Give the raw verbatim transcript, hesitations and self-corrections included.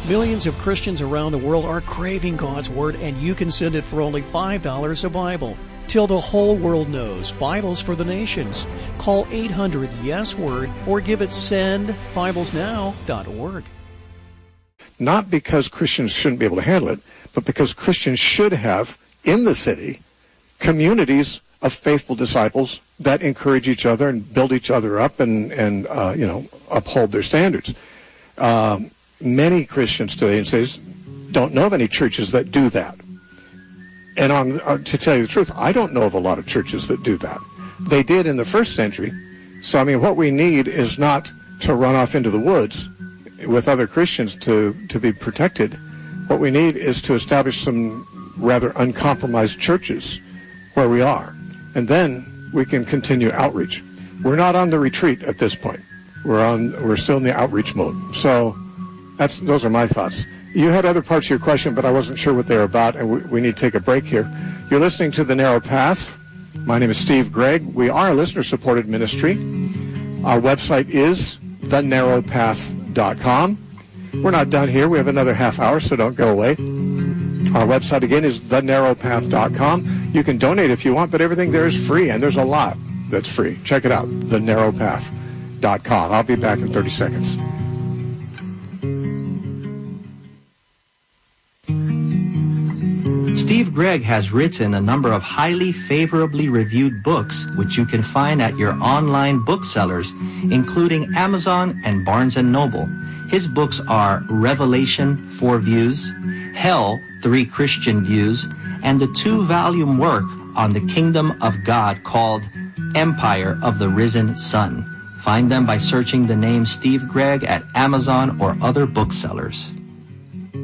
Millions of Christians around the world are craving God's Word, and you can send it for only five dollars a Bible. Till the whole world knows, Bibles for the Nations. Call eight hundred yes word or give it send bibles now dot org. Not because Christians shouldn't be able to handle it, but because Christians should have, in the city, communities of faithful disciples that encourage each other and build each other up and, and uh, you know, uphold their standards. Um, many Christians today in cities don't know of any churches that do that. And on, uh, to tell you the truth, I don't know of a lot of churches that do that. They did in the first century. So, I mean, what we need is not to run off into the woods with other Christians to, to be protected. What we need is to establish some rather uncompromised churches where we are. And then we can continue outreach. We're not on the retreat at this point. We're on. We're still in the outreach mode. So that's those are my thoughts. You had other parts of your question, but I wasn't sure what they were about, and we, we need to take a break here. You're listening to The Narrow Path. My name is Steve Gregg. We are a listener-supported ministry. Our website is the narrow path dot com. We're not done here. We have another half hour, so don't go away. Our website, again, is the narrow path dot com. You can donate if you want, but everything there is free, and there's a lot that's free. Check it out, the narrow path dot com. I'll be back in thirty seconds. Steve Gregg has written a number of highly favorably reviewed books, which you can find at your online booksellers, including Amazon and Barnes and Noble. His books are Revelation, Four Views, Hell, Three Christian Views, and the two-volume work on the Kingdom of God called Empire of the Risen Sun. Find them by searching the name Steve Gregg at Amazon or other booksellers.